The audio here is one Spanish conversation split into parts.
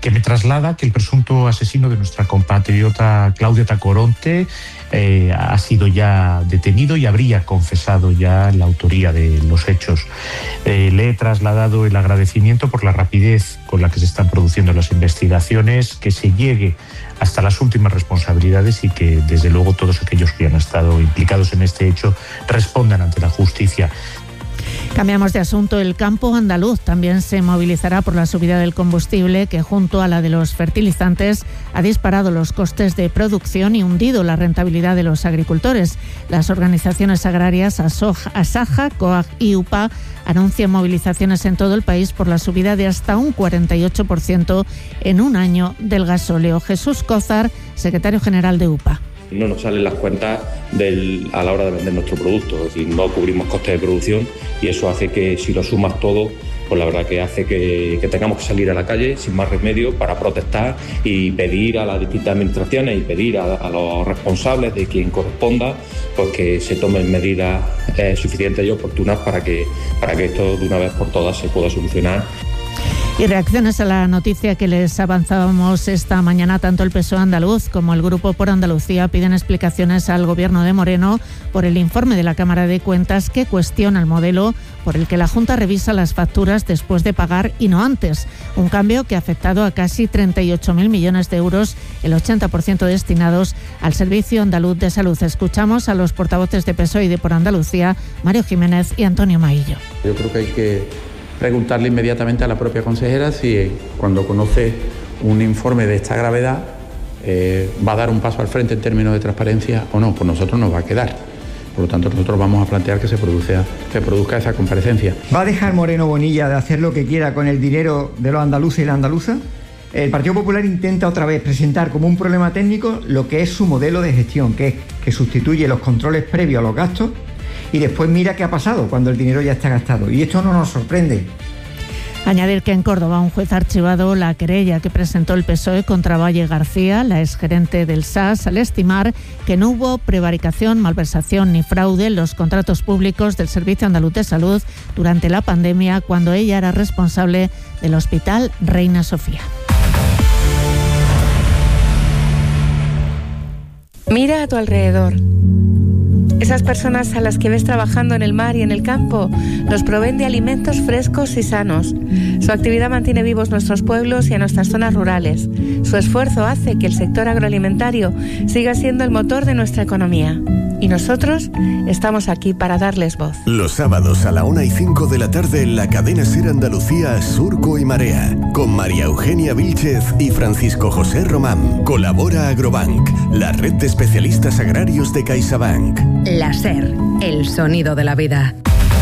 que me traslada que el presunto asesino de nuestra compatriota Claudia Tacoronte ha sido ya detenido y habría confesado ya la autoría de los hechos. Le he trasladado el agradecimiento por la rapidez con la que se están produciendo las investigaciones, que se llegue hasta las últimas responsabilidades y que, desde luego, todos aquellos que han estado implicados en este hecho respondan ante la justicia. Cambiamos de asunto. El campo andaluz también se movilizará por la subida del combustible, que junto a la de los fertilizantes ha disparado los costes de producción y hundido la rentabilidad de los agricultores. Las organizaciones agrarias Asaja, COAG y UPA anuncian movilizaciones en todo el país por la subida de hasta un 48% en un año del gasóleo. Jesús Cózar, secretario general de UPA. No nos salen las cuentas a la hora de vender nuestro producto, es decir, no cubrimos costes de producción y eso hace que, si lo sumas todo, pues la verdad que hace que tengamos que salir a la calle sin más remedio para protestar y pedir a las distintas administraciones y pedir a los responsables de quien corresponda, pues que se tomen medidas suficientes y oportunas para que esto de una vez por todas se pueda solucionar. Y reacciones a la noticia que les avanzábamos esta mañana. Tanto el PSOE andaluz como el Grupo por Andalucía piden explicaciones al Gobierno de Moreno por el informe de la Cámara de Cuentas que cuestiona el modelo por el que la Junta revisa las facturas después de pagar y no antes. Un cambio que ha afectado a casi 38.000 millones de euros, el 80% destinados al Servicio Andaluz de Salud. Escuchamos a los portavoces de PSOE y de Por Andalucía, Mario Jiménez y Antonio Maillo. Yo creo que hay que preguntarle inmediatamente a la propia consejera si cuando conoce un informe de esta gravedad va a dar un paso al frente en términos de transparencia o no. Pues nosotros nos va a quedar. Por lo tanto, nosotros vamos a plantear que se produzca esa comparecencia. ¿Va a dejar Moreno Bonilla de hacer lo que quiera con el dinero de los andaluces y la andaluza? El Partido Popular intenta otra vez presentar como un problema técnico lo que es su modelo de gestión, que es que sustituye los controles previos a los gastos y después mira qué ha pasado cuando el dinero ya está gastado. Y esto no nos sorprende. Añadir que en Córdoba un juez ha archivado la querella que presentó el PSOE contra Valle García, la exgerente del SAS, al estimar que no hubo prevaricación, malversación ni fraude en los contratos públicos del Servicio Andaluz de Salud durante la pandemia, cuando ella era responsable del Hospital Reina Sofía. Mira a tu alrededor. Esas personas a las que ves trabajando en el mar y en el campo nos proveen de alimentos frescos y sanos. Su actividad mantiene vivos nuestros pueblos y a nuestras zonas rurales. Su esfuerzo hace que el sector agroalimentario siga siendo el motor de nuestra economía. Y nosotros estamos aquí para darles voz. Los sábados a la 1:05 de la tarde en la cadena SER Andalucía, Surco y Marea, con María Eugenia Vílchez y Francisco José Román. Colabora Agrobank, la red de especialistas agrarios de CaixaBank. La SER, el sonido de la vida.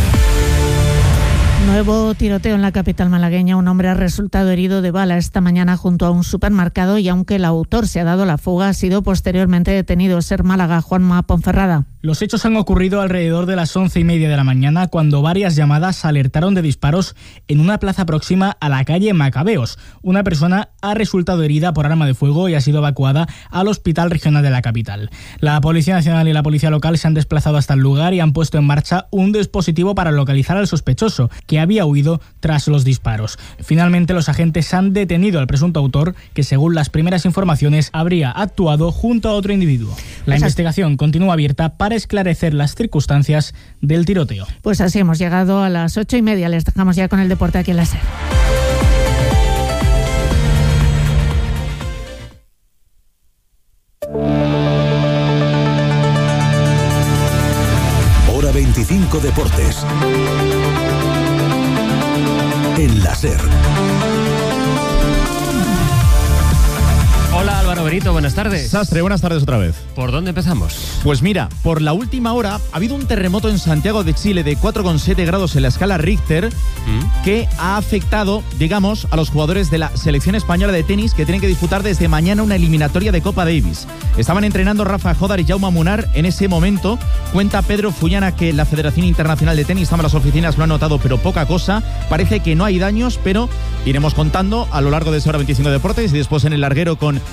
Nuevo tiroteo en la capital malagueña. Un hombre ha resultado herido de bala esta mañana junto a un supermercado y, aunque el autor se ha dado la fuga, ha sido posteriormente detenido. SER Málaga, Juanma Ponferrada. Los hechos han ocurrido alrededor de las 11:30 de la mañana, cuando varias llamadas alertaron de disparos en una plaza próxima a la calle Macabeos. Una persona ha resultado herida por arma de fuego y ha sido evacuada al Hospital Regional de la capital. La Policía Nacional y la Policía Local se han desplazado hasta el lugar y han puesto en marcha un dispositivo para localizar al sospechoso, que había huido tras los disparos. Finalmente, los agentes han detenido al presunto autor, que según las primeras informaciones habría actuado junto a otro individuo. La investigación continúa abierta para esclarecer las circunstancias del tiroteo. Pues así hemos llegado a las 8:30. Les dejamos ya con el deporte aquí en la SER. Hora 25 Deportes. En la SER. Hola Álvaro Benito, buenas tardes. Sastre, buenas tardes otra vez. ¿Por dónde empezamos? Pues mira, por la última hora ha habido un terremoto en Santiago de Chile de 4,7 grados en la escala Richter que ha afectado, digamos, a los jugadores de la selección española de tenis, que tienen que disputar desde mañana una eliminatoria de Copa Davis. Estaban entrenando Rafa Jodar y Jaume Munar en ese momento. Cuenta Pedro Fullana que la Federación Internacional de Tenis, las oficinas lo han notado, pero poca cosa. Parece que no hay daños, pero iremos contando a lo largo de esa hora 25 de Deportes, y después en el larguero con Yago de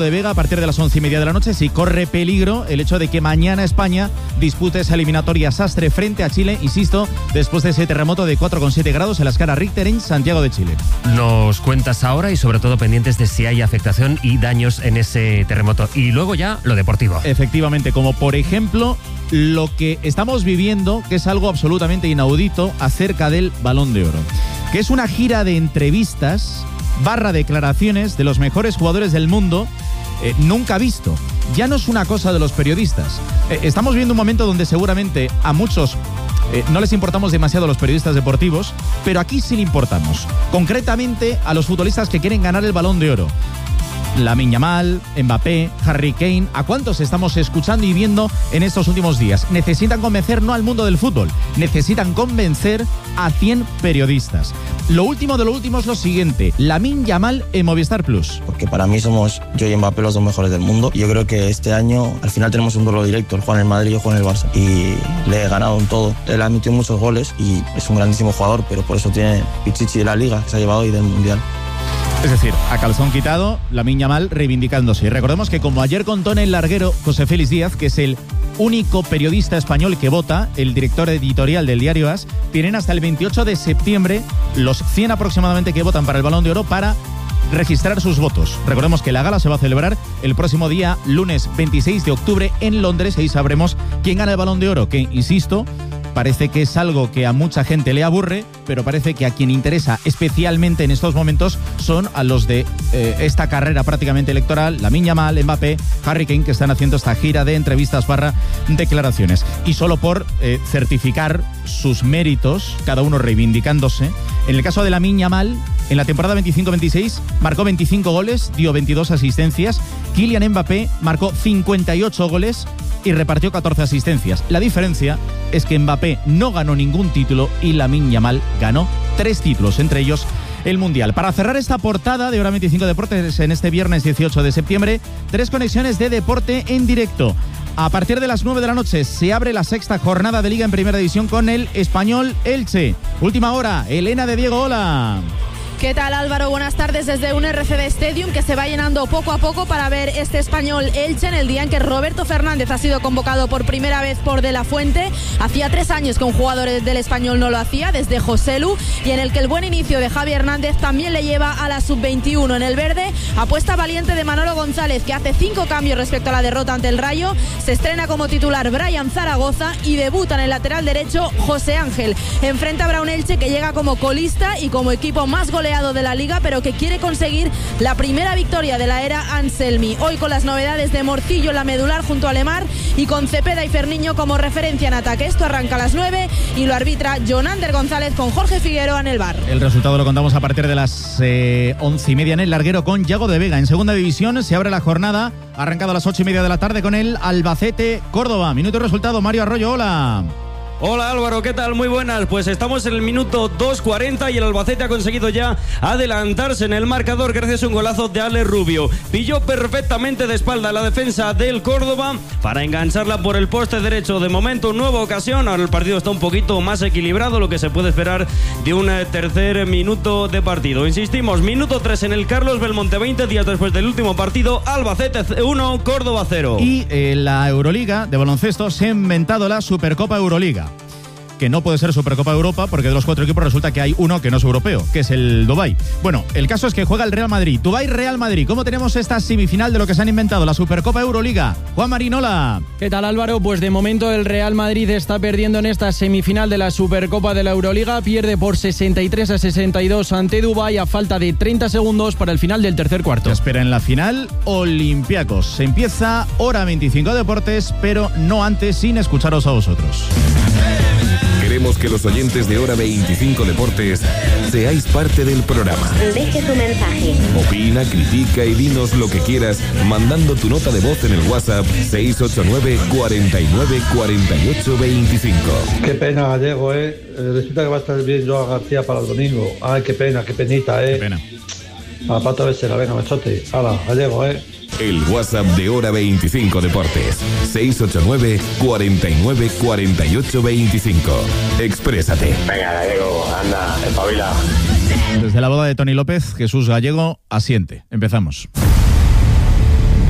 de Vega a partir de las 11:30 de la noche. Si corre peligro el hecho de que mañana España dispute esa eliminatoria sastre frente a Chile, insisto, después de ese terremoto de 4,7 grados en la escala Richter en Santiago de Chile. Nos cuentas ahora y sobre todo pendientes de si hay afectación y daños en ese terremoto. Y luego ya lo deportivo. Efectivamente, como por ejemplo lo que estamos viviendo, que es algo absolutamente inaudito acerca del Balón de Oro, que es una gira de entrevistas / declaraciones de los mejores jugadores del mundo nunca visto. Ya no es una cosa de los periodistas. Estamos viendo un momento donde seguramente a muchos no les importamos demasiado a los periodistas deportivos, pero aquí sí le importamos. Concretamente a los futbolistas que quieren ganar el Balón de Oro. Lamine Yamal, Mbappé, Harry Kane, ¿a cuántos estamos escuchando y viendo en estos últimos días? Necesitan convencer no al mundo del fútbol, necesitan convencer a 100 periodistas. Lo último de lo último es lo siguiente: Lamine Yamal en Movistar Plus. Porque para mí somos yo y Mbappé los dos mejores del mundo. Yo creo que este año al final tenemos un duelo directo. Él juega en el Madrid y yo juego en el Barça. Y le he ganado en todo. Él ha metido muchos goles y es un grandísimo jugador, pero por eso tiene Pichichi de la Liga que se ha llevado y del Mundial. Es decir, a calzón quitado, Lamine Yamal reivindicándose. Y recordemos que, como ayer contó en El Larguero José Félix Díaz, que es el único periodista español que vota, el director editorial del diario AS, tienen hasta el 28 de septiembre los 100 aproximadamente que votan para el Balón de Oro para registrar sus votos. Recordemos que la gala se va a celebrar el próximo día, lunes 26 de octubre, en Londres. Ahí sabremos quién gana el Balón de Oro, que, insisto, parece que es algo que a mucha gente le aburre, pero parece que a quien interesa especialmente en estos momentos son a los de esta carrera prácticamente electoral, Lamine Yamal, Mbappé, Harry Kane, que están haciendo esta gira de entrevistas / declaraciones. Y solo por certificar sus méritos, cada uno reivindicándose, en el caso de Lamine Yamal, en la temporada 25-26 marcó 25 goles, dio 22 asistencias. Kylian Mbappé marcó 58 goles y repartió 14 asistencias. La diferencia es que Mbappé no ganó ningún título y Lamine Yamal ganó 3 títulos, entre ellos el Mundial. Para cerrar esta portada de Hora 25 Deportes en este viernes 18 de septiembre, 3 conexiones de deporte en directo. A partir de las 9 de la noche se abre la 6ª jornada de Liga en Primera División con el Español Elche. Última hora, Elena de Diego, hola. ¿Qué tal, Álvaro? Buenas tardes desde un RCD Stadium que se va llenando poco a poco para ver este Español Elche en el día en que Roberto Fernández ha sido convocado por primera vez por De La Fuente. Hacía 3 años que un jugador del Español no lo hacía, desde Joselu, y en el que el buen inicio de Javi Hernández también le lleva a la sub-21. En el verde, apuesta valiente de Manolo González, que hace 5 cambios respecto a la derrota ante el Rayo. Se estrena como titular Brian Zaragoza y debuta en el lateral derecho José Ángel. Enfrente habrá un Elche que llega como colista y como equipo más goleado de la Liga, pero que quiere conseguir la primera victoria de la era Anselmi. Hoy con las novedades de Morcillo en la medular junto a Lemar y con Cepeda y Ferniño como referencia en ataque. Esto arranca a las 9 y lo arbitra Jonander González con Jorge Figueroa en el bar. El resultado lo contamos a partir de las 11:30 en El Larguero con Yago de Vega. En Segunda División se abre la jornada, arrancado a las 8:30 de la tarde con el Albacete Córdoba. Minuto y resultado, Mario Arroyo, hola. Hola Álvaro, ¿qué tal? Muy buenas. Pues estamos en el minuto 2:40 y el Albacete ha conseguido ya adelantarse en el marcador gracias a un golazo de Ale Rubio. Pilló perfectamente de espalda la defensa del Córdoba para engancharla por el poste derecho. De momento, nueva ocasión. Ahora el partido está un poquito más equilibrado, lo que se puede esperar de un tercer minuto de partido. Insistimos, minuto 3 en el Carlos Belmonte, 20 días después del último partido. Albacete 1, Córdoba 0. Y la Euroliga de baloncesto se ha inventado la Supercopa Euroliga, que no puede ser Supercopa Europa porque de los 4 equipos resulta que hay uno que no es europeo, que es el Dubái. Bueno, el caso es que juega el Real Madrid. Dubái-Real Madrid. ¿Cómo tenemos esta semifinal de lo que se han inventado, la Supercopa Euroliga? Juan Marinola. ¿Qué tal, Álvaro? Pues de momento el Real Madrid está perdiendo en esta semifinal de la Supercopa de la Euroliga. Pierde por 63-62 ante Dubái a falta de 30 segundos para el final del tercer cuarto. Se espera en la final Olympiacos. Se empieza Hora 25 Deportes, pero no antes sin escucharos a vosotros. Queremos que los oyentes de Hora 25 Deportes seáis parte del programa. Deje tu mensaje. Opina, critica y dinos lo que quieras mandando tu nota de voz en el WhatsApp 689 49 48 25. Qué pena, Gallego, resulta que va a estar bien Joao García para el domingo. Ay, qué pena, qué penita, Qué pena. A pato a ver si la venga, machote. Hala, Gallego, El WhatsApp de Hora 25 Deportes 689 49 48 25. Exprésate. Venga, Gallego, anda, espabila. Desde la boda de Tony López, Jesús Gallego asiente. Empezamos.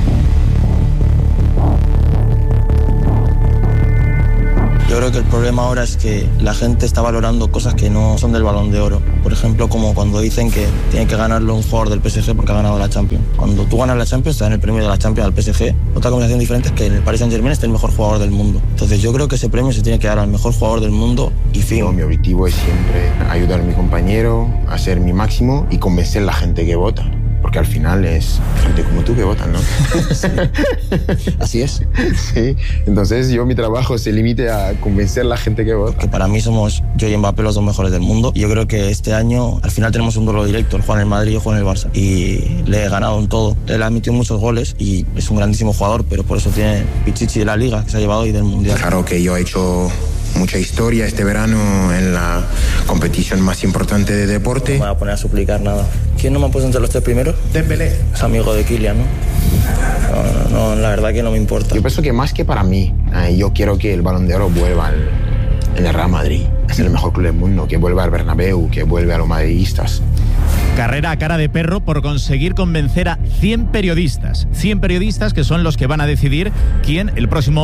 Yo creo que el problema ahora es que la gente está valorando cosas que no son del Balón de Oro. Por ejemplo, como cuando dicen que tiene que ganarlo un jugador del PSG porque ha ganado la Champions. Cuando tú ganas la Champions, te dan el premio de la Champions al PSG. Otra combinación diferente es que en el Paris Saint-Germain esté el mejor jugador del mundo. Entonces yo creo que ese premio se tiene que dar al mejor jugador del mundo y fin. Mi objetivo es siempre ayudar a mi compañero, hacer mi máximo y convencer a la gente que vota. Porque al final es gente como tú que votan, ¿no? Sí. Así es. Sí. Entonces mi trabajo se limite a convencer a la gente que vota. Que para mí somos yo y Mbappé los dos mejores del mundo. Y yo creo que este año al final tenemos un duelo directo. Él juega en el Madrid y yo juego en el Barça. Y le he ganado en todo. Él ha metido muchos goles y es un grandísimo jugador, pero por eso tiene Pichichi de la Liga que se ha llevado y del Mundial. Claro que yo he hecho mucha historia este verano en la competición más importante de deporte. No me voy a poner a suplicar nada. ¿Quién no me ha puesto entre los 3 primeros? Dembélé. Es amigo de Kylian, ¿no? No, la verdad que no me importa. Yo pienso que más que para mí, yo quiero que el Balón de Oro vuelva al Real Madrid. Es el mejor club del mundo, que vuelva al Bernabéu, que vuelva a los madridistas. Carrera a cara de perro por conseguir convencer a 100 periodistas. 100 periodistas que son los que van a decidir quién el próximo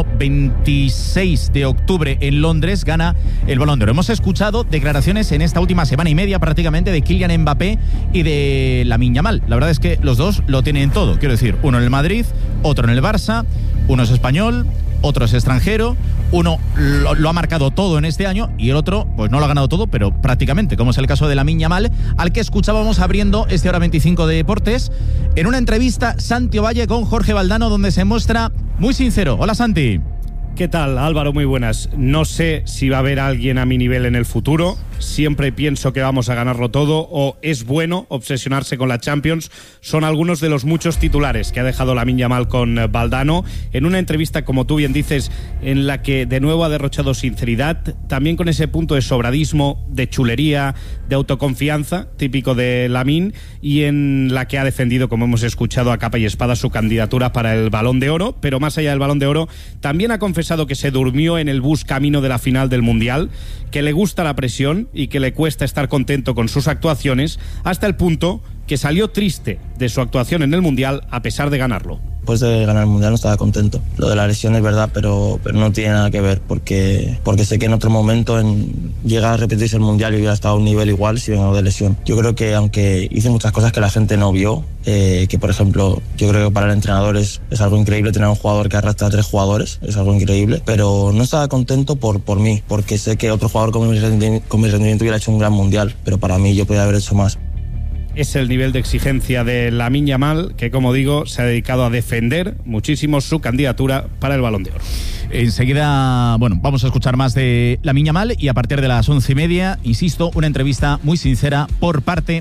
26 de octubre en Londres gana el Balón de Oro. Hemos escuchado declaraciones en esta última semana y media prácticamente de Kylian Mbappé y de Lamine Yamal. La verdad es que los dos lo tienen todo. Quiero decir, uno en el Madrid, otro en el Barça, uno es español, otro es extranjero, uno lo ha marcado todo en este año y el otro pues no lo ha ganado todo, pero prácticamente, como es el caso de Lamine Yamal, al que escuchábamos abriendo este Hora 25 de Deportes en una entrevista Santi Ovalle con Jorge Valdano, donde se muestra muy sincero. Hola, Santi. ¿Qué tal, Álvaro? Muy buenas. No sé si va a haber alguien a mi nivel en el futuro. Siempre pienso que vamos a ganarlo todo, o es bueno obsesionarse con la Champions. Son algunos de los muchos titulares que ha dejado Lamine Yamal con Valdano en una entrevista, como tú bien dices, en la que de nuevo ha derrochado sinceridad, también con ese punto de sobradismo, de chulería, de autoconfianza típico de Lamine, y en la que ha defendido, como hemos escuchado, a capa y espada su candidatura para el Balón de Oro. Pero más allá del Balón de Oro, también ha confesado que se durmió en el bus camino de la final del Mundial, que le gusta la presión y que le cuesta estar contento con sus actuaciones, hasta el punto que salió triste de su actuación en el Mundial a pesar de ganarlo. Después de ganar el Mundial no estaba contento. Lo de la lesión es verdad, pero no tiene nada que ver, porque sé que en otro momento llega a repetirse el Mundial y hubiera estado a un nivel igual si vengo de lesión. Yo creo que aunque hice muchas cosas que la gente no vio, que por ejemplo, yo creo que para el entrenador es algo increíble tener un jugador que arrastra a 3 jugadores, es algo increíble, pero no estaba contento por mí, porque sé que otro jugador con mi rendimiento hubiera hecho un gran Mundial, pero para mí yo podía haber hecho más. Es el nivel de exigencia de Lamine Yamal, que, como digo, se ha dedicado a defender muchísimo su candidatura para el Balón de Oro. Enseguida, vamos a escuchar más de Lamine Yamal, y a partir de las 11:30, insisto, una entrevista muy sincera por parte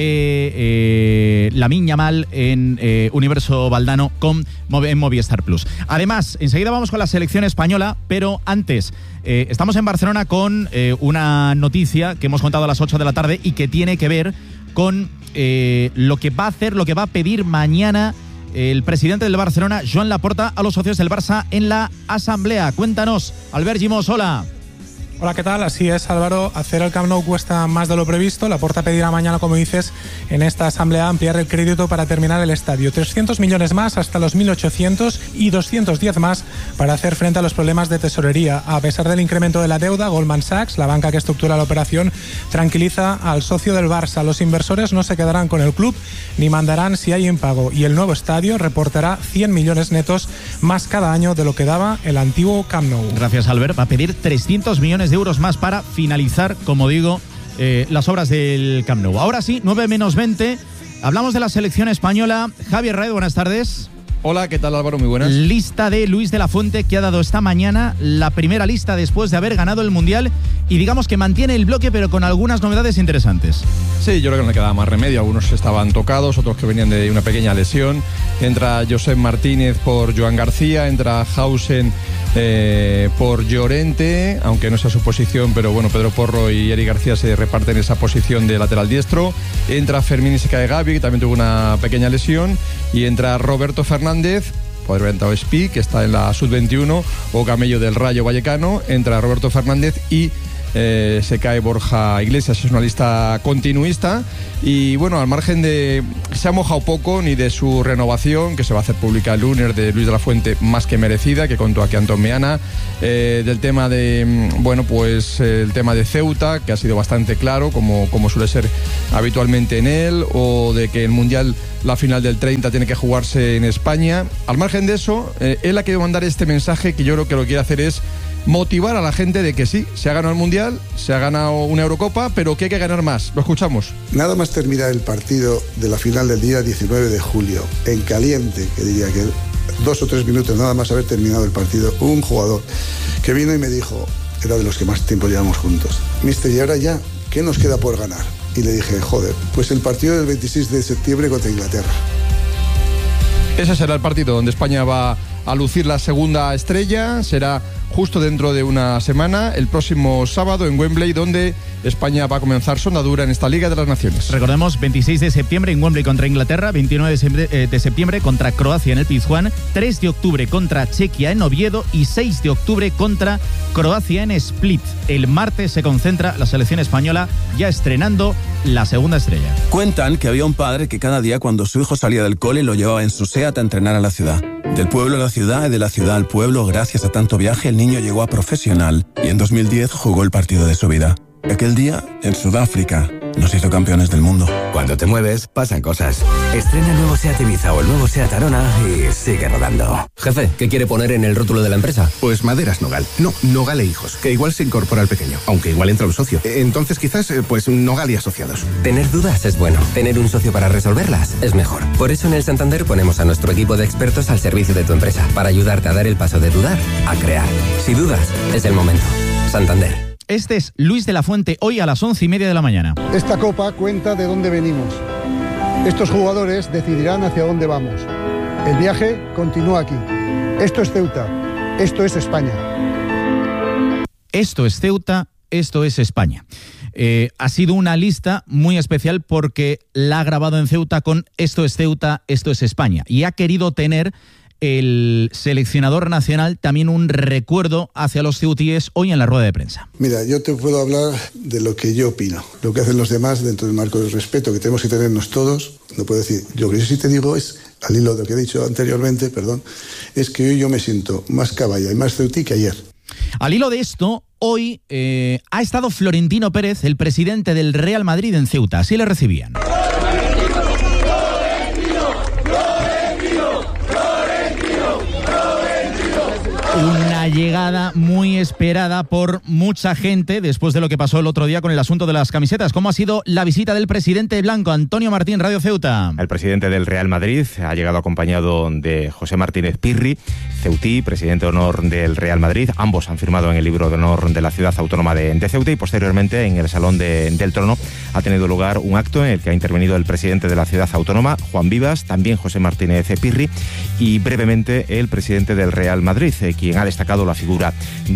de Lamine Yamal en Universo Valdano en Movistar Plus. Además, enseguida vamos con la selección española, pero antes estamos en Barcelona con una noticia que hemos contado a las 8 de la tarde y que tiene que ver con lo que va a hacer, lo que va a pedir mañana el presidente del Barcelona, Joan Laporta, a los socios del Barça en la asamblea. Cuéntanos, Albert Gimos, hola. Hola, ¿qué tal? Así es, Álvaro. Hacer el Camp Nou cuesta más de lo previsto. Laporta pedirá mañana, como dices, en esta asamblea ampliar el crédito para terminar el estadio. 300 millones más hasta los 1.800 y 210 más para hacer frente a los problemas de tesorería. A pesar del incremento de la deuda, Goldman Sachs, la banca que estructura la operación, tranquiliza al socio del Barça. Los inversores no se quedarán con el club ni mandarán si hay impago, y el nuevo estadio reportará 100 millones netos más cada año de lo que daba el antiguo Camp Nou. Gracias, Albert. Va a pedir 300 millones de euros más para finalizar, como digo, las obras del Camp Nou. Ahora sí, 9:20, hablamos de la selección española. Javier Raed, buenas tardes. Hola, ¿qué tal, Álvaro? Muy buenas. Lista de Luis de la Fuente, que ha dado esta mañana la primera lista después de haber ganado el Mundial, y digamos que mantiene el bloque, pero con algunas novedades interesantes. Sí, yo creo que no le quedaba más remedio. Algunos estaban tocados, otros que venían de una pequeña lesión. Entra Josep Martínez por Joan García, entra Hausen por Llorente, aunque no sea su posición, pero bueno, Pedro Porro y Eric García se reparten esa posición de lateral diestro. Entra Fermín y se cae Gavi, que también tuvo una pequeña lesión, y entra Roberto Fernández. Podría haber entrado Espi, que está en la Sub-21, o Camello del Rayo Vallecano. Entra Roberto Fernández y se cae Borja Iglesias, es una lista continuista. Y bueno, al margen de... Se ha mojado poco ni de su renovación, que se va a hacer pública el lunes, de Luis de la Fuente, más que merecida, que contó aquí Antón Meana, del tema de, bueno, pues el tema de Ceuta, que ha sido bastante claro, como suele ser habitualmente en él, o de que el Mundial, la final del 30, tiene que jugarse en España. Al margen de eso, él ha querido mandar este mensaje que yo creo que lo que quiere hacer es motivar a la gente de que sí, se ha ganado el Mundial, se ha ganado una Eurocopa, pero que hay que ganar más. Lo escuchamos. Nada más terminar el partido de la final del día 19 de julio, en caliente, que diría que 2 o 3 minutos nada más haber terminado el partido, un jugador que vino y me dijo, era de los que más tiempo llevamos juntos: mister, ¿y ahora ya qué nos queda por ganar? Y le dije, joder, pues el partido del 26 de septiembre contra Inglaterra. Ese será el partido donde España va a lucir la segunda estrella. Será justo dentro de una semana, el próximo sábado en Wembley, donde España va a comenzar su andadura en esta Liga de las Naciones. Recordemos, 26 de septiembre en Wembley contra Inglaterra, 29 de septiembre contra Croacia en el Pizjuán, 3 de octubre contra Chequia en Oviedo y 6 de octubre contra Croacia en Split. El martes se concentra la selección española, ya estrenando la segunda estrella. Cuentan que había un padre que cada día, cuando su hijo salía del cole, lo llevaba en su SEAT a entrenar a la ciudad. Del pueblo a la ciudad y de la ciudad al pueblo, gracias a tanto viaje, el niño llegó a profesional y en 2010 jugó el partido de su vida. Aquel día, en Sudáfrica, nos hizo campeones del mundo. Cuando te mueves, pasan cosas. Estrena el nuevo SEAT Ibiza o el nuevo SEAT Arona y sigue rodando. Jefe, ¿qué quiere poner en el rótulo de la empresa? Pues Maderas Nogal. No, Nogal e Hijos, que igual se incorpora al pequeño, aunque igual entra un socio. Entonces quizás, pues Nogal y Asociados. Tener dudas es bueno. Tener un socio para resolverlas es mejor. Por eso en el Santander ponemos a nuestro equipo de expertos al servicio de tu empresa, para ayudarte a dar el paso de dudar a crear. Si dudas, es el momento. Santander. Este es Luis de la Fuente, hoy a las 11:30 de la mañana. Esta copa cuenta de dónde venimos. Estos jugadores decidirán hacia dónde vamos. El viaje continúa aquí. Esto es Ceuta. Esto es España. Esto es Ceuta. Esto es España. Ha sido una lista muy especial porque la ha grabado en Ceuta con Esto es Ceuta, esto es España. Y ha querido tener el seleccionador nacional también un recuerdo hacia los ceutíes hoy en la rueda de prensa. Mira, yo te puedo hablar de lo que yo opino, lo que hacen los demás dentro del marco del respeto que tenemos que tenernos todos. No puedo decir, lo que yo sí te digo es, al hilo de lo que he dicho anteriormente, es que hoy yo me siento más caballa y más ceutí que ayer. Al hilo de esto, hoy ha estado Florentino Pérez, el presidente del Real Madrid, en Ceuta. Así le recibían. Una llegada muy esperada por mucha gente después de lo que pasó el otro día con el asunto de las camisetas. ¿Cómo ha sido la visita del presidente blanco? Antonio Martín, Radio Ceuta. El presidente del Real Madrid ha llegado acompañado de José Martínez Pirri, ceutí, presidente de honor del Real Madrid. Ambos han firmado en el libro de honor de la ciudad autónoma de Ceuta, y posteriormente en el Salón del Trono ha tenido lugar un acto en el que ha intervenido el presidente de la ciudad autónoma, Juan Vivas, también José Martínez Pirri, y brevemente el presidente del Real Madrid, quien ha destacado la figura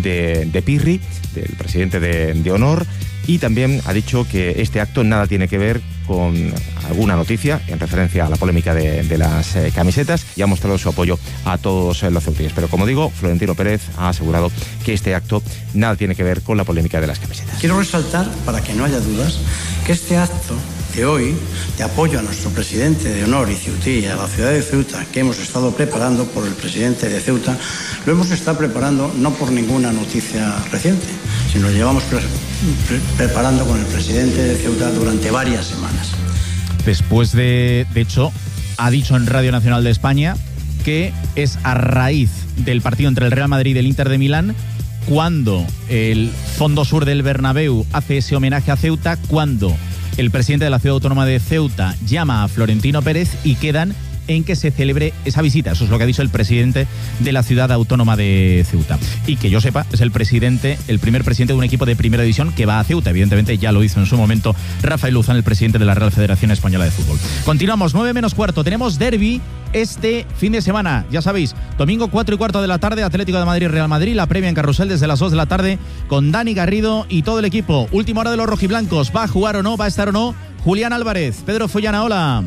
de Pirri, del presidente de honor, y también ha dicho que este acto nada tiene que ver con alguna noticia en referencia a la polémica de las camisetas, y ha mostrado su apoyo a todos los ceutíes. Pero como digo, Florentino Pérez ha asegurado que este acto nada tiene que ver con la polémica de las camisetas. Quiero resaltar, para que no haya dudas, que este acto de hoy, de apoyo a nuestro presidente de honor y ceutí, a la ciudad de Ceuta, que hemos estado preparando por el presidente de Ceuta, lo hemos estado preparando no por ninguna noticia reciente, sino lo llevamos preparando con el presidente de Ceuta durante varias semanas. Después de hecho, ha dicho en Radio Nacional de España que es a raíz del partido entre el Real Madrid y el Inter de Milán cuando el Fondo Sur del Bernabéu hace ese homenaje a Ceuta, cuando el presidente de la Ciudad Autónoma de Ceuta llama a Florentino Pérez y quedan en que se celebre esa visita. Eso es lo que ha dicho el presidente de la Ciudad Autónoma de Ceuta. Y que yo sepa, es el primer presidente de un equipo de primera división que va a Ceuta. Evidentemente ya lo hizo en su momento Rafael Luzán, el presidente de la Real Federación Española de Fútbol. Continuamos, 9:15. Tenemos derbi este fin de semana. Ya sabéis, domingo 4:15 de la tarde, Atlético de Madrid, Real Madrid. La previa en Carrusel desde las 2 de la tarde con Dani Garrido y todo el equipo. Última hora de los rojiblancos. ¿Va a jugar o no? ¿Va a estar o no? Julián Álvarez, Pedro Follana, hola.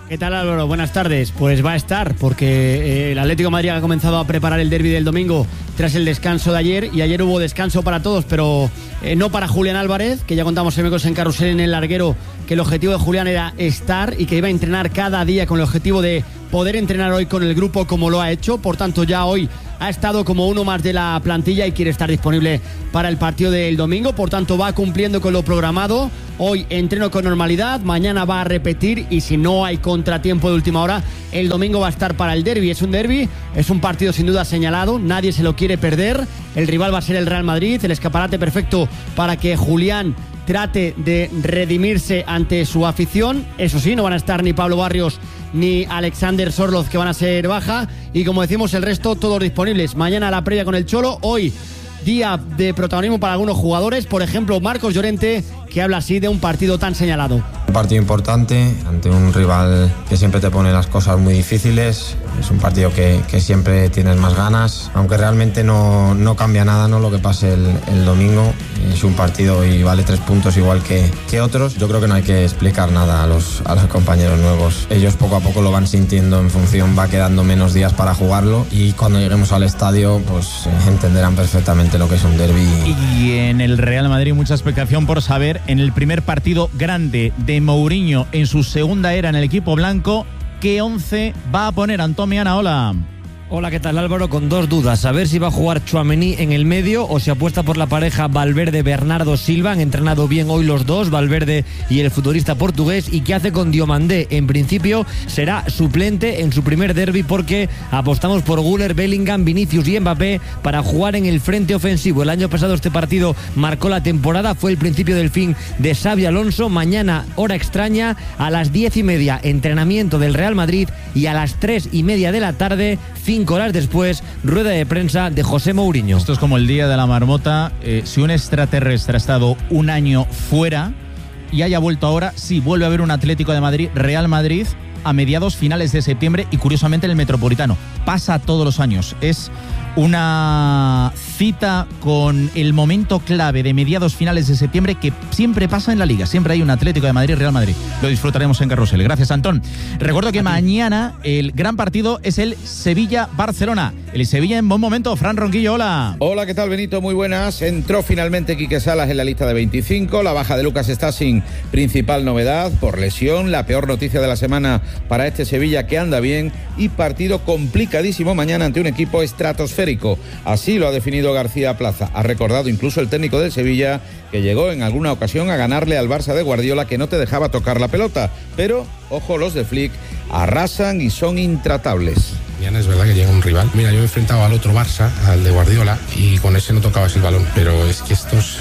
¿Qué tal, Álvaro? Buenas tardes. Pues va a estar, porque el Atlético de Madrid ha comenzado a preparar el derbi del domingo tras el descanso de ayer, y ayer hubo descanso para todos, pero no para Julián Álvarez, que ya contamos en Carrusel en el larguero que el objetivo de Julián era estar y que iba a entrenar cada día con el objetivo de poder entrenar hoy con el grupo como lo ha hecho. Por tanto, ya hoy ha estado como uno más de la plantilla y quiere estar disponible para el partido del domingo. Por tanto, va cumpliendo con lo programado. Hoy entreno con normalidad, mañana va a repetir, y si no hay contratiempo de última hora, el domingo va a estar para el derbi. Es un derbi, es un partido sin duda señalado, nadie se lo quiere perder. El rival va a ser el Real Madrid, el escaparate perfecto para que Julián trate de redimirse ante su afición. Eso sí, no van a estar ni Pablo Barrios ni Alexander Sorloz, que van a ser baja, y como decimos, el resto todos disponibles. Mañana la previa con el Cholo, hoy día de protagonismo para algunos jugadores, por ejemplo Marcos Llorente, que habla así de un partido tan señalado. Un partido importante ante un rival que siempre te pone las cosas muy difíciles. Es un partido que siempre tienes más ganas, aunque realmente no cambia nada, ¿no?, lo que pase el domingo. Es un partido y vale 3 puntos igual que otros. Yo creo que no hay que explicar nada a los compañeros nuevos. Ellos poco a poco lo van sintiendo, en función va quedando menos días para jugarlo, y cuando lleguemos al estadio pues entenderán perfectamente lo que es un derbi. Y en el Real Madrid mucha expectación por saber, en el primer partido grande de Mourinho en su segunda era en el equipo blanco, ¿qué 11 va a poner Antón Meana? Hola, ¿qué tal, Álvaro? Con dos dudas: a ver si va a jugar Tchouaméni en el medio o si apuesta por la pareja Valverde-Bernardo Silva. Han entrenado bien hoy los dos, Valverde y el futbolista portugués. ¿Y qué hace con Diomandé? En principio será suplente en su primer derbi, porque apostamos por Güler, Bellingham, Vinicius y Mbappé para jugar en el frente ofensivo. El año pasado este partido marcó la temporada, fue el principio del fin de Xabi Alonso. Mañana, hora extraña, a las 10:30, entrenamiento del Real Madrid, y a las 3:30 de la tarde, 5 horas después, rueda de prensa de José Mourinho. Esto es como el día de la marmota. Si un extraterrestre ha estado un año fuera y haya vuelto ahora, sí, vuelve a haber un Atlético de Madrid, Real Madrid, a mediados finales de septiembre, y curiosamente en el Metropolitano. Pasa todos los años. Es una cita con el momento clave de mediados finales de septiembre que siempre pasa en la Liga. Siempre hay un Atlético de Madrid, Real Madrid. Lo disfrutaremos en Carrusel. Gracias, Antón. Recuerdo que mañana el gran partido es el Sevilla-Barcelona. El Sevilla en buen momento. Fran Ronquillo, hola. Hola, ¿qué tal, Benito? Muy buenas. Entró finalmente Quique Salas en la lista de 25. La baja de Lucas Stásing, principal novedad por lesión. La peor noticia de la semana para este Sevilla, que anda bien, y partido complicadísimo mañana ante un equipo estratosférico. Así lo ha definido García Plaza. Ha recordado incluso el técnico del Sevilla que llegó en alguna ocasión a ganarle al Barça de Guardiola, que no te dejaba tocar la pelota. Pero, ojo, los de Flick arrasan y son intratables. Mañana es verdad que llega un rival. Mira, yo he enfrentado al otro Barça, al de Guardiola, y con ese no tocabas el balón. Pero es que estos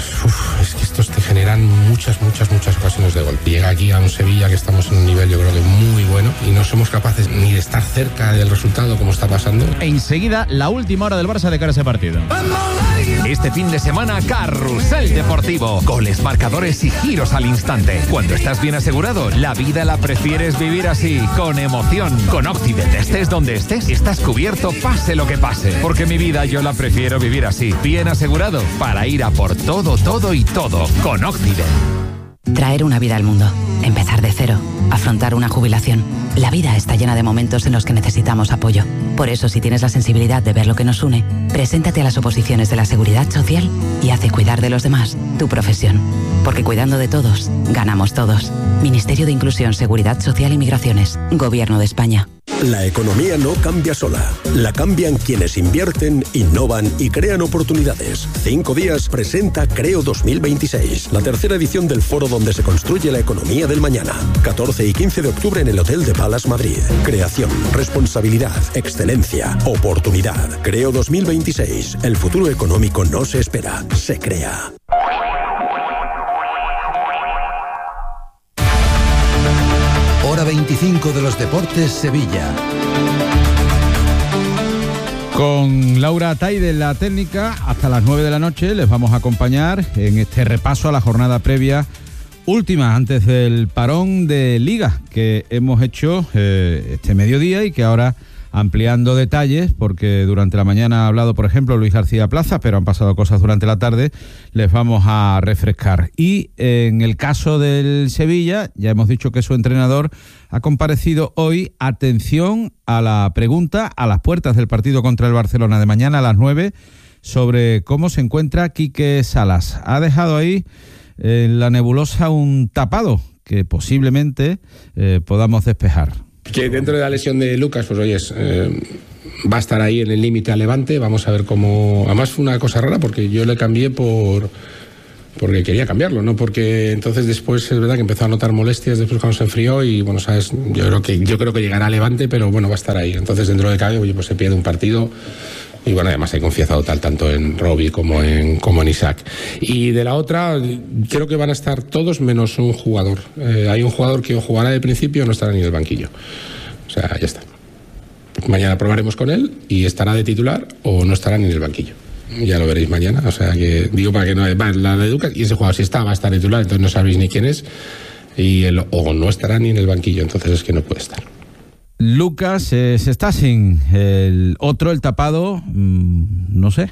te generan muchas ocasiones de gol. Llega aquí a un Sevilla que estamos en un nivel, yo creo que muy bueno, y no somos capaces ni de estar cerca del resultado como está pasando. Enseguida, la última hora del Barça de cara a ese partido. Este fin de semana, Carrusel Deportivo. Goles, marcadores y giros al instante. Cuando estás bien asegurado, la vida la prefieres vivir así, con emoción. Con Occident, estés donde estés, estás cubierto, pase lo que pase. Porque mi vida yo la prefiero vivir así, bien asegurado, para ir a por todo y todo, con Occident. Traer una vida al mundo, empezar de cero, afrontar una jubilación. La vida está llena de momentos en los que necesitamos apoyo. Por eso, si tienes la sensibilidad de ver lo que nos une, preséntate a las oposiciones de la Seguridad Social y hace cuidar de los demás tu profesión. Porque cuidando de todos, ganamos todos. Ministerio de Inclusión, Seguridad Social y Migraciones. Gobierno de España. La economía no cambia sola. La cambian quienes invierten, innovan y crean oportunidades. 5 días presenta Creo 2026, la tercera edición del foro donde se construye la economía del mañana. 14 y 15 de octubre en el Hotel de Palace Madrid. Creación, responsabilidad, excelencia, oportunidad. Creo 2026. El futuro económico no se espera, se crea. Hora 25 de los Deportes, Sevilla. Con Laura Taide en la técnica, hasta las 9 de la noche les vamos a acompañar en este repaso a la jornada previa, última antes del parón de Liga que hemos hecho este mediodía y que ahora ampliando detalles, porque durante la mañana ha hablado, por ejemplo, Luis García Plaza, pero han pasado cosas durante la tarde, les vamos a refrescar. Y en el caso del Sevilla, ya hemos dicho que su entrenador ha comparecido hoy. Atención a la pregunta a las puertas del partido contra el Barcelona de mañana a las 9 sobre cómo se encuentra Quique Salas. Ha dejado ahí en la nebulosa un tapado que posiblemente podamos despejar. Que dentro de la lesión de Lucas, pues oye, va a estar ahí en el límite a Levante. Vamos a ver cómo... Además fue una cosa rara porque yo le cambié porque quería cambiarlo, no porque entonces después es verdad que empezó a notar molestias después cuando se enfrió y bueno, sabes, yo creo que llegará a Levante, pero bueno, va a estar ahí. Entonces dentro de cabe, oye, pues se pierde un partido. Y bueno, además hay confianza total tanto en Robbie como en Isaac. Y de la otra, creo que van a estar todos menos un jugador. Hay un jugador que o jugará de principio o no estará ni en el banquillo. O sea, ya está. Mañana probaremos con él y estará de titular o no estará ni en el banquillo. Ya lo veréis mañana. O sea, que digo para que no... La de Lucas, y ese jugador si está, va a estar de titular, entonces no sabéis ni quién es. Y o no estará ni en el banquillo, entonces es que no puede estar. Lucas Staszyn, el tapado, no sé,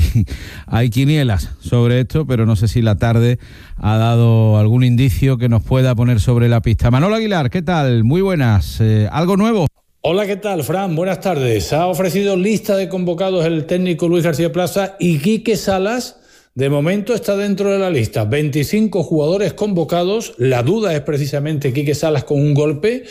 hay quinielas sobre esto, pero no sé si la tarde ha dado algún indicio que nos pueda poner sobre la pista. Manolo Aguilar, ¿qué tal? Muy buenas, ¿algo nuevo? Hola, ¿qué tal, Fran? Buenas tardes. Ha ofrecido lista de convocados el técnico Luis García Plaza y Quique Salas. De momento está dentro de la lista, 25 jugadores convocados. La duda es precisamente Quique Salas con un golpe.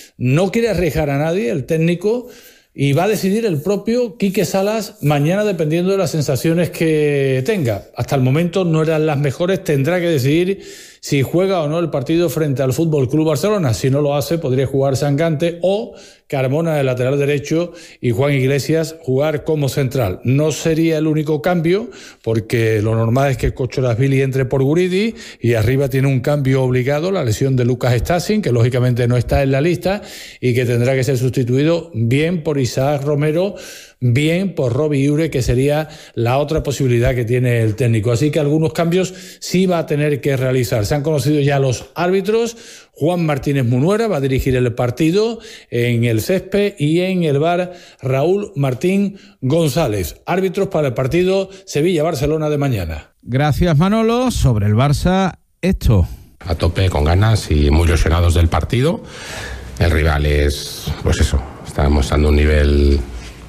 No quiere arriesgar a nadie el técnico y va a decidir el propio Quique Salas mañana dependiendo de las sensaciones que tenga. Hasta el momento no eran las mejores, tendrá que decidir si juega o no el partido frente al Fútbol Club Barcelona. Si no lo hace, podría jugar Sangante o Carmona de lateral derecho y Juan Iglesias jugar como central. No sería el único cambio, porque lo normal es que Kochorazvili entre por Guridi y arriba tiene un cambio obligado, la lesión de Lucas Staszyn, que lógicamente no está en la lista y que tendrá que ser sustituido bien por Isaac Romero, bien por Robbie Iure, que sería la otra posibilidad que tiene el técnico. Así que algunos cambios sí va a tener que realizar. Se han conocido ya los árbitros. Juan Martínez Munuera va a dirigir el partido en el césped y en el VAR Raúl Martín González. Árbitros para el partido Sevilla-Barcelona de mañana. Gracias, Manolo. Sobre el Barça, esto. A tope, con ganas y muy ilusionados del partido. El rival es, pues eso, está mostrando un nivel,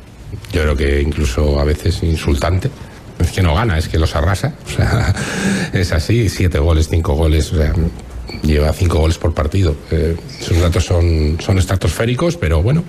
yo creo que incluso a veces insultante. Es que no gana, es que los arrasa. O sea, es así, 7 goles, 5 goles, o sea, lleva 5 goles por partido. Esos datos son estratosféricos, pero bueno,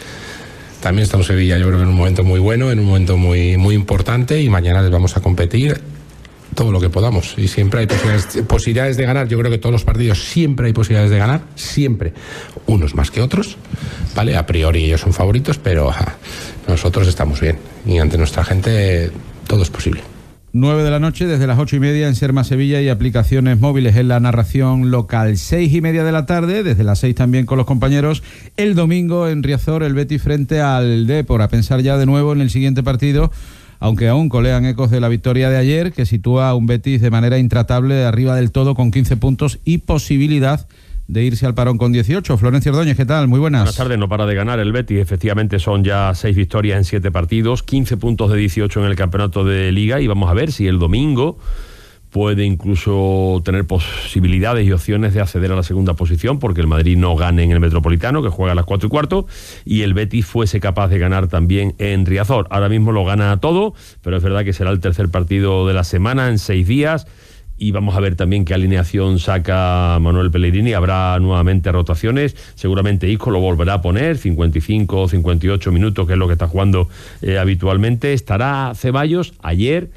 también está en Sevilla, yo creo que en un momento muy bueno, en un momento muy, muy importante, y mañana les vamos a competir todo lo que podamos, y siempre hay posibilidades de ganar. Yo creo que todos los partidos siempre hay posibilidades de ganar, siempre, unos más que otros, ¿vale? A priori ellos son favoritos, pero nosotros estamos bien, y ante nuestra gente todo es posible. 9 de la noche, desde las 8:30 en Serma Sevilla y aplicaciones móviles en la narración local. 6:30 de la tarde, desde las 6 también con los compañeros, el domingo en Riazor, el Betis frente al Depor, a pensar ya de nuevo en el siguiente partido, aunque aún colean ecos de la victoria de ayer, que sitúa a un Betis de manera intratable arriba del todo con 15 puntos y posibilidad de irse al parón con 18. Florencio Ordóñez, ¿qué tal? Muy buenas. Buenas tardes, no para de ganar el Betis. Efectivamente son ya 6 victorias en 7 partidos, 15 puntos de 18 en el campeonato de Liga, y vamos a ver si el domingo puede incluso tener posibilidades y opciones de acceder a la segunda posición, porque el Madrid no gane en el Metropolitano, que juega a las 4:15, y el Betis fuese capaz de ganar también en Riazor. Ahora mismo lo gana todo, pero es verdad que será el tercer partido de la semana en 6 días, y vamos a ver también qué alineación saca Manuel Pellegrini. Habrá nuevamente rotaciones, seguramente Isco lo volverá a poner, 55 o 58 minutos, que es lo que está jugando habitualmente. Estará Ceballos. Ayer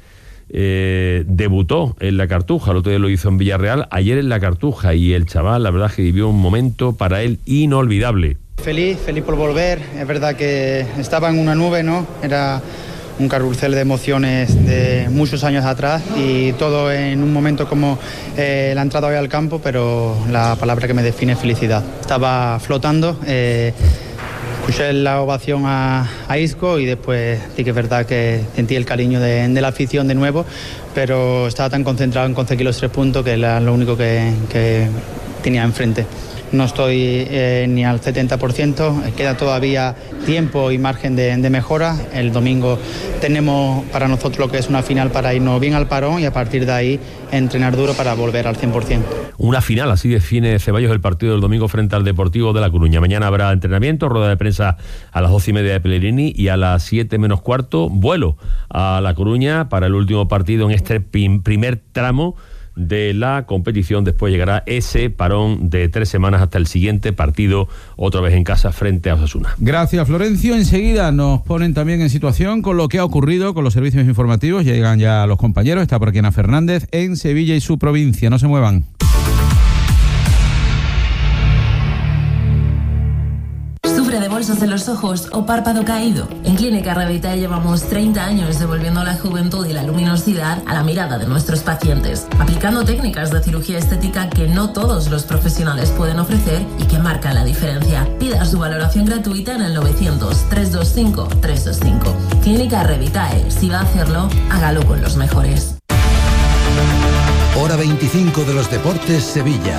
debutó en la Cartuja, el otro día lo hizo en Villarreal, ayer en la Cartuja, y el chaval, la verdad, que vivió un momento para él inolvidable. Feliz por volver. Es verdad que estaba en una nube, ¿no? Era un carrusel de emociones de muchos años atrás, y todo en un momento como la entrada hoy al campo, pero la palabra que me define es felicidad. Estaba flotando, escuché la ovación a Isco, y después sí que es verdad que sentí el cariño de la afición de nuevo, pero estaba tan concentrado en conseguir los 3 puntos que era lo único que tenía enfrente. no estoy ni al 70%, queda todavía tiempo y margen de mejora. El domingo tenemos para nosotros lo que es una final para irnos bien al parón y a partir de ahí entrenar duro para volver al 100%. Una final, así define Ceballos el partido del domingo frente al Deportivo de La Coruña. Mañana habrá entrenamiento, rueda de prensa a las 12:30 de Pellegrini y a las 7 menos cuarto vuelo a La Coruña para el último partido en este primer tramo de la competición. Después llegará ese parón de 3 semanas hasta el siguiente partido, otra vez en casa frente a Osasuna. Gracias, Florencio. Enseguida nos ponen también en situación con lo que ha ocurrido con los servicios informativos. Llegan ya los compañeros. Está por aquí Ana Fernández en Sevilla y su provincia. No se muevan. ¿De bolsas en los ojos o párpado caído? En Clínica Revitae llevamos 30 años devolviendo la juventud y la luminosidad a la mirada de nuestros pacientes, aplicando técnicas de cirugía estética que no todos los profesionales pueden ofrecer y que marcan la diferencia. Pida su valoración gratuita en el 900-325-325. Clínica Revitae. Si va a hacerlo, hágalo con los mejores. Hora 25 de los deportes, Sevilla.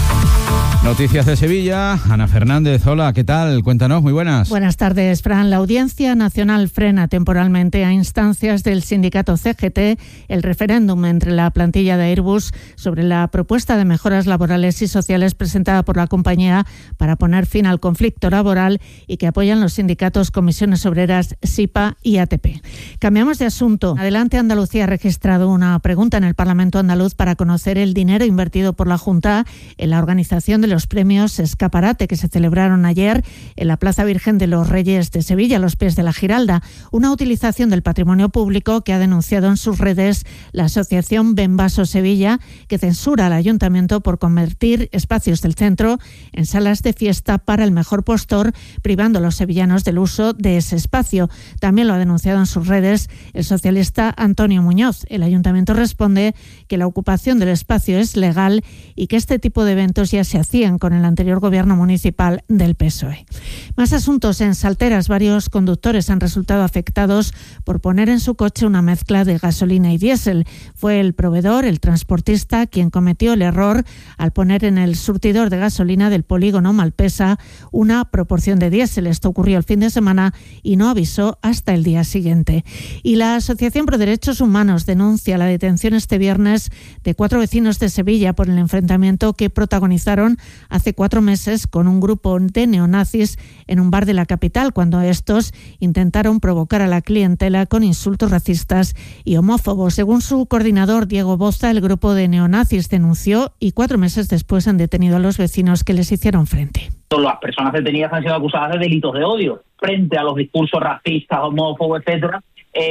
Noticias de Sevilla, Ana Fernández, hola, ¿qué tal? Cuéntanos, muy buenas. Buenas tardes, Fran. La Audiencia Nacional frena temporalmente a instancias del sindicato CGT el referéndum entre la plantilla de Airbus sobre la propuesta de mejoras laborales y sociales presentada por la compañía para poner fin al conflicto laboral y que apoyan los sindicatos Comisiones Obreras, SIPA y ATP. Cambiamos de asunto. Adelante Andalucía ha registrado una pregunta en el Parlamento andaluz para conocer el dinero invertido por la Junta en la organización de los premios Escaparate que se celebraron ayer en la Plaza Virgen de los Reyes de Sevilla, a los pies de la Giralda. Una utilización del patrimonio público que ha denunciado en sus redes la asociación Benvaso Sevilla, que censura al ayuntamiento por convertir espacios del centro en salas de fiesta para el mejor postor, privando a los sevillanos del uso de ese espacio. También lo ha denunciado en sus redes el socialista Antonio Muñoz. El ayuntamiento responde que la ocupación del espacio es legal y que este tipo de eventos ya se hacían con el anterior gobierno municipal del PSOE. Más asuntos. En Salteras, varios conductores han resultado afectados por poner en su coche una mezcla de gasolina y diésel. Fue el proveedor, el transportista, quien cometió el error al poner en el surtidor de gasolina del polígono Malpesa una proporción de diésel. Esto ocurrió el fin de semana y no avisó hasta el día siguiente. Y la Asociación Pro Derechos Humanos denuncia la detención este viernes de 4 vecinos de Sevilla por el enfrentamiento que protagonizaron hace 4 meses con un grupo de neonazis en un bar de la capital, cuando estos intentaron provocar a la clientela con insultos racistas y homófobos. Según su coordinador, Diego Boza, el grupo de neonazis denunció y 4 meses después han detenido a los vecinos que les hicieron frente. Las personas detenidas han sido acusadas de delitos de odio frente a los discursos racistas, homófobos, etcétera.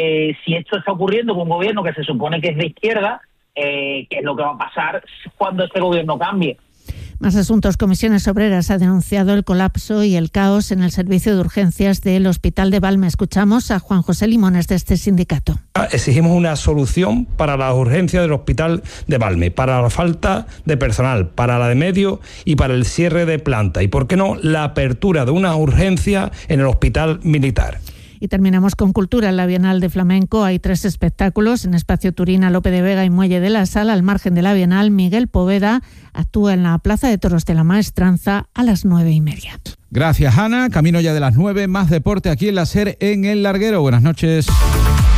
Si esto está ocurriendo con un gobierno que se supone que es de izquierda, ¿qué es lo que va a pasar cuando este gobierno cambie? Más asuntos. Comisiones Obreras ha denunciado el colapso y el caos en el servicio de urgencias del Hospital de Valme. Escuchamos a Juan José Limones de este sindicato. Exigimos una solución para las urgencias del Hospital de Valme, para la falta de personal, para la de medios y para el cierre de planta. Y, ¿por qué no?, la apertura de una urgencia en el Hospital Militar. Y terminamos con cultura. En la Bienal de Flamenco hay 3 espectáculos. En Espacio Turina, Lope de Vega y Muelle de la Sal. Al margen de la Bienal, Miguel Poveda actúa en la Plaza de Toros de la Maestranza a las 9:30. Gracias, Ana. Camino ya de las 9. Más deporte aquí en la SER en El Larguero. Buenas noches.